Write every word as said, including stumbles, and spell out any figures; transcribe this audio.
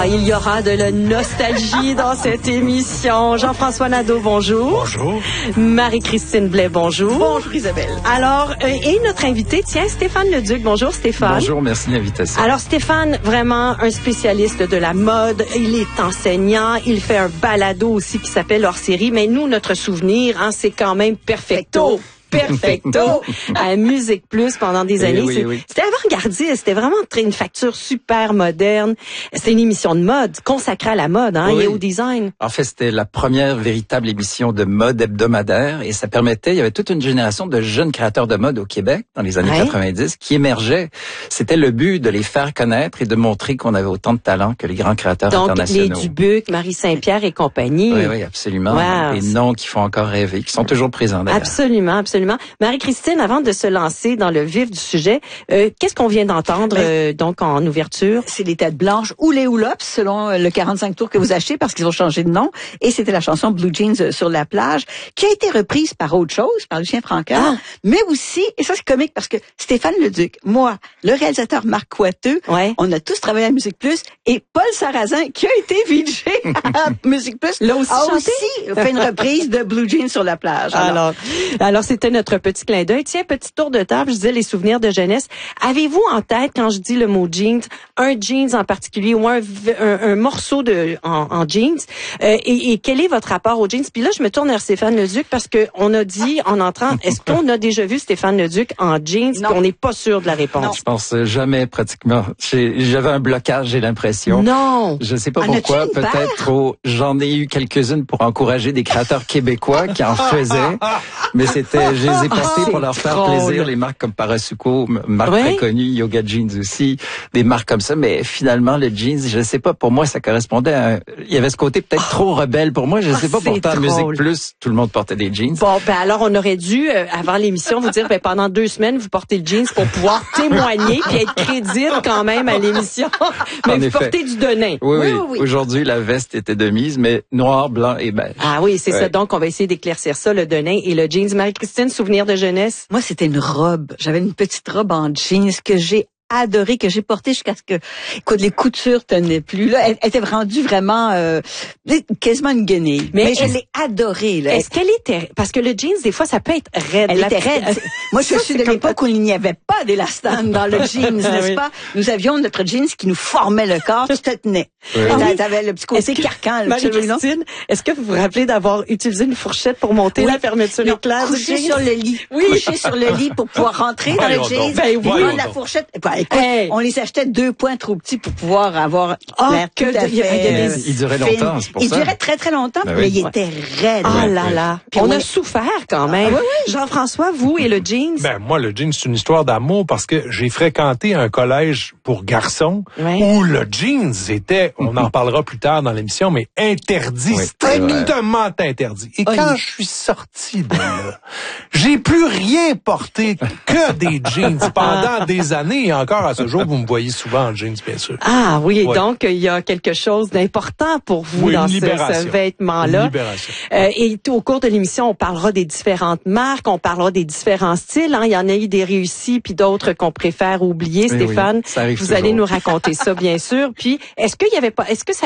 il y aura de la nostalgie dans cette émission. Jean-François Nadeau, bonjour. Bonjour. Marie-Christine Blais, bonjour. Bonjour Isabelle. Alors, euh, et notre invité, tiens, Stéphane Leduc. Bonjour Stéphane. Bonjour, merci de l'invitation. Alors Stéphane, vraiment un spécialiste de la mode. Il est enseignant. Il fait un balado aussi qui s'appelle Hors série. Mais nous, notre souvenir, hein, c'est quand même Perfecto. Perfecto à Musique Plus pendant des années. Oui, oui, oui. C'était avant-gardiste, c'était vraiment une facture super moderne. C'était une émission de mode consacrée à la mode, hein, Oui. et au design. En fait, c'était la première véritable émission de mode hebdomadaire et ça permettait, il y avait toute une génération de jeunes créateurs de mode au Québec dans les années ouais. quatre-vingt-dix qui émergeaient. C'était le but de les faire connaître et de montrer qu'on avait autant de talent que les grands créateurs Donc, internationaux. Donc, les Dubuc, Marie Saint-Pierre et compagnie. Oui, oui, absolument. Wow. Des noms qui font encore rêver, qui sont toujours présents d'ailleurs. Absolument, absolument. Marie-Christine, avant de se lancer dans le vif du sujet, euh, qu'est-ce qu'on vient d'entendre euh, donc en ouverture? C'est les Têtes Blanches ou les Houlops, selon le quarante-cinq tours que vous achetez, parce qu'ils ont changé de nom. Et c'était la chanson Blue Jeans sur la plage, qui a été reprise par autre chose, par Lucien Francaire, ah. mais aussi, et ça c'est comique parce que Stéphane Leduc, moi, le réalisateur Marc Coiteux, ouais. on a tous travaillé à Musique Plus, et Paul Sarrazin, qui a été V J à Musique Plus, Là aussi a chanté? aussi fait une reprise de Blue Jeans sur la plage. Alors, alors, alors c'était notre petit clin d'œil. Tiens, petit tour de table, je disais les souvenirs de jeunesse. Avez-vous en tête, quand je dis le mot jeans, un jeans en particulier ou un, un, un morceau de en, en jeans? Euh, et, et quel est votre rapport aux jeans? Puis là, je me tourne vers Stéphane Leduc parce que on a dit en entrant, est-ce qu'on a déjà vu Stéphane Leduc en jeans? Puis on n'est pas sûr de la réponse. Non. Je pense jamais pratiquement. J'avais un blocage, j'ai l'impression. Non. Je sais pas en pourquoi. Peut-être au, j'en ai eu quelques-unes pour encourager des créateurs québécois qui en faisaient. Mais c'était, je les ai portés oh, pour leur faire drôle. plaisir. Les marques comme Parasuco, marque ouais. très connue, Yoga Jeans aussi, des marques comme ça. Mais finalement, le jeans, je sais pas, pour moi, ça correspondait à un... Il y avait ce côté peut-être oh. trop rebelle pour moi. Je sais pas, pourtant, à Musique Plus, tout le monde portait des jeans. Bon, ben alors, on aurait dû, euh, avant l'émission, vous dire, ben pendant deux semaines, vous portez le jeans pour pouvoir témoigner puis être crédible quand même à l'émission. Mais en vous effet. portez du Denain. Oui, oui. oui, oui. Aujourd'hui, la veste était de mise, mais noir, blanc et beige. Ah oui, c'est ouais. ça. Donc, on va essayer d'éclaircir ça, le Denain et le jeans. Marie-Christine, souvenir de jeunesse? Moi, c'était une robe. J'avais une petite robe en jeans que j'ai adorée, que j'ai portée jusqu'à ce que, écoute, les coutures tenaient plus. Là, elle, elle était rendue vraiment euh, quasiment une guenille. Mais, Mais je l'ai adorée. Là. Est-ce qu'elle était... Parce que le jeans, des fois, ça peut être raide. Elle La... était raide. Moi, je suis de l'époque où il n'y avait pas d'élastane dans le jeans, n'est-ce oui. pas? Nous avions notre jeans qui nous formait le corps, tu te tenais. Oui. Et t'avais le petit côté que, carcan. Marie-Christine, est-ce que vous vous rappelez d'avoir utilisé une fourchette pour monter oui. la fermeture non, éclair du jeans? Coucher sur le lit. Oui. Coucher sur le lit pour pouvoir rentrer dans le jeans. Ben oui. Prendre la fourchette. Écoute, hey. on les achetait deux points trop petits pour pouvoir avoir oh, l'air tout à fait. Il, y a des... il durait longtemps, c'est pour il ça. Il durait très très longtemps, ben mais oui. il était raide. Ah oh là là. Puis on, on a souffert quand même. Ah, oui, oui. Jean-François, vous et le jeans? Ben moi, le jeans, c'est une histoire d'amour parce que j'ai fréquenté un collège pour garçons oui. où le jeans était, on en parlera plus tard dans l'émission, mais interdit, oui, strictement interdit. Et oui. quand je suis sorti de là, j'ai plus rien porté que des jeans pendant des années et encore à ce jour, vous me voyez souvent en jeans, bien sûr. Ah oui, oui. donc il y a quelque chose d'important pour vous oui, dans ce, ce vêtement-là. Euh, et au cours de l'émission, on parlera des différentes marques, on parlera des différents styles. Hein. Il y en a eu des réussis puis d'autres qu'on préfère oublier. Oui, Stéphane, oui, vous toujours. allez nous raconter ça, bien sûr. Puis, est-ce qu'il y avait pas, est-ce que ça